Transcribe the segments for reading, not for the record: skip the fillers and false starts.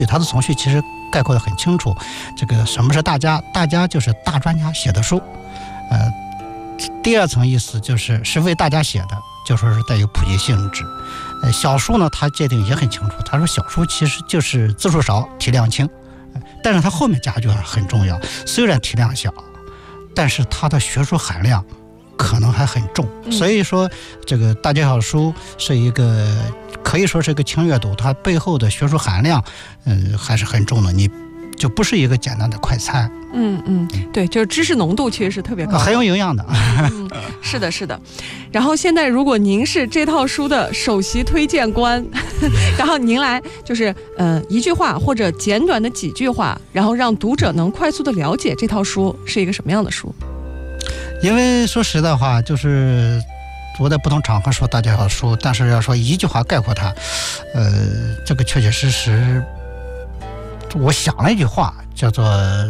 他的从序其实概括的很清楚，这个什么是大家？大家就是大专家写的书。第二层意思是为大家写的，就说是带有普及性质。小书呢，他界定也很清楚，他说小书其实就是字数少、体量轻，但是他后面加句很重要，虽然体量小，但是它的学术含量可能还很重。所以说这个大家小书是一个可以说是一个轻阅读，它背后的学术含量还是很重的，你就不是一个简单的快餐。 对，就是知识浓度确实是特别高， 很有营养的。 是的，是的。然后现在如果您是这套书的首席推荐官，然后您来就是一句话或者简短的几句话，然后让读者能快速的了解这套书是一个什么样的书。 因为说实在话，就是我在不同场合说大家小书，但是要说一句话概括它，这个确确实实，我想了一句话，叫做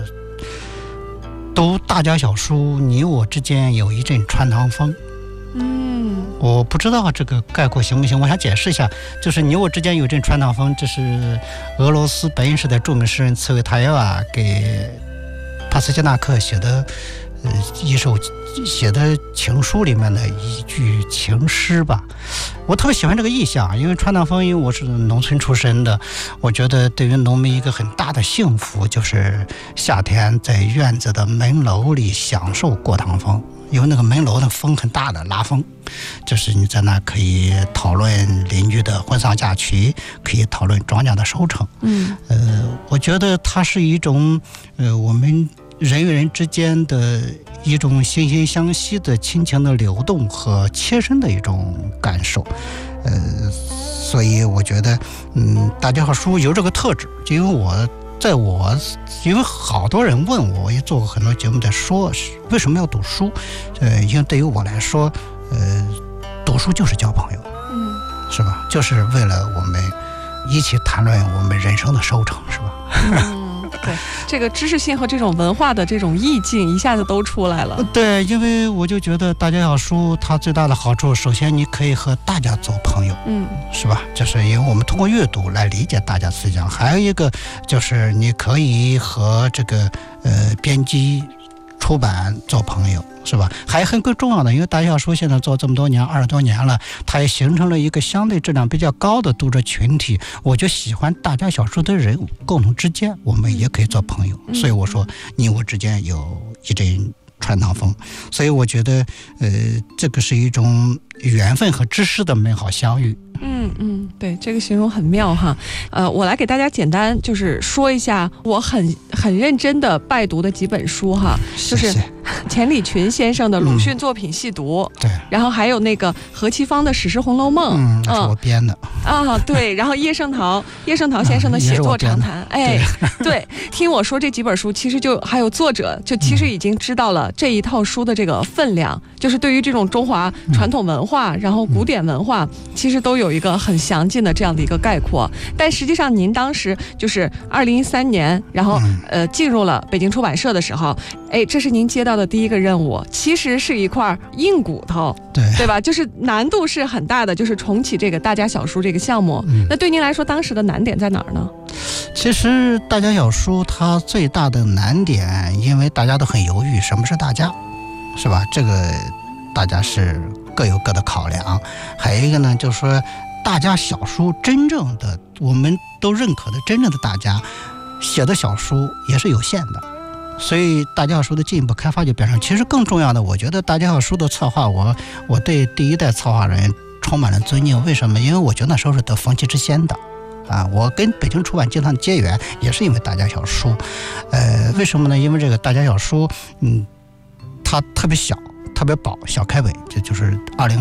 读大家小书，你我之间有一阵穿堂风。我不知道这个概括行不行，我想解释一下，就是你我之间有一阵穿堂风，这是俄罗斯白银时代著名诗人茨维塔耶娃给帕斯捷纳克写的一首写的情书里面的一句情诗吧。我特别喜欢这个意象，因为穿堂风，因为我是农村出身的，我觉得对于农民一个很大的幸福就是夏天在院子的门楼里享受过堂风，因为那个门楼的风很大的拉风，就是你在那可以讨论邻居的婚丧嫁娶，可以讨论庄稼的收成。我觉得它是一种我们人与人之间的一种惺惺相惜的亲情的流动和切身的一种感受。所以我觉得大家好书有这个特质，因为好多人问我，也做过很多节目在说为什么要读书。因为对于我来说读书就是交朋友，是吧？就是为了我们一起谈论我们人生的收成，是吧？ 对，这个知识性和这种文化的这种意境一下子都出来了。 对，因为我就觉得大家小书它最大的好处，首先你可以和大家做朋友，是吧？就是因为我们通过阅读来理解大家思想，还有一个就是你可以和这个编辑出版做朋友，是吧？还很更重要的，因为大家小书现在做这么多年，20多年了，它也形成了一个相对质量比较高的读者群体。我就喜欢大家小书的人共同之间，我们也可以做朋友。所以我说你我之间有一阵穿堂风，所以我觉得这个是一种缘分和知识的美好相遇。 对，这个形容很妙哈。我来给大家简单就是说一下我很认真的拜读的几本书哈，就是钱理群先生的鲁迅作品细读，对，然后还有那个何其芳的《史诗红楼梦》， 那是我编的对，然后叶圣陶先生的写作长谈，对，听我说这几本书，其实就还有作者就其实已经知道了这一套书的这个分量，就是对于这种中华传统文化，然后古典文化，其实都有一个很详尽的这样的一个概括。但实际上您当时就是2013年，然后进入了北京出版社的时候，这是您接到的第一个任务，其实是一块硬骨头，对吧？就是难度是很大的，就是重启这个大家小书这个项目。那对您来说，当时的难点在哪儿呢？ 其实大家小书它最大的难点，因为大家都很犹豫，什么是大家，是吧？这个大家是各有各的考量。还有一个呢，就是说大家小书真正的我们都认可的真正的大家写的小书也是有限的，所以大家小书的进一步开发就变成，其实更重要的，我觉得大家小书的策划，我对第一代策划人充满了尊敬。为什么？因为我觉得那时候是得风气之先的我跟北京出版经常结缘，也是因为大家小书。为什么呢？因为这个大家小书它特别小，特别薄，小开本，这就是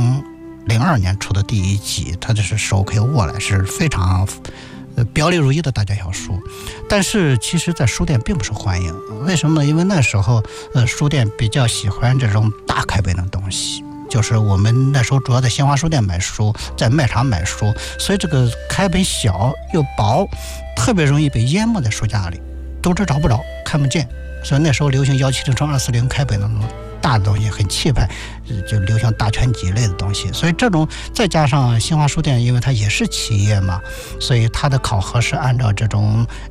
2002年出的第一集，它就是手可以握来，是非常表里如一的大家小书。但是其实在书店并不受欢迎，为什么呢？因为那时候书店比较喜欢这种大开本的东西，就是我们那时候主要在新华书店买书，在卖场买书，所以这个开本小又薄，特别容易被淹没在书架里，读者找不着，看不见。所以那时候流行170×240开本的大的东西，很气派，就流行大全集类的东西。所以这种再加上新华书店，因为它也是企业嘛，所以它的考核是按照这种